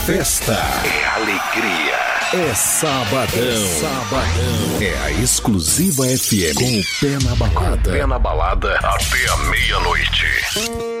Festa é alegria, é sabadão, é a exclusiva FM com o pé na balada. Pé na balada até a meia-noite.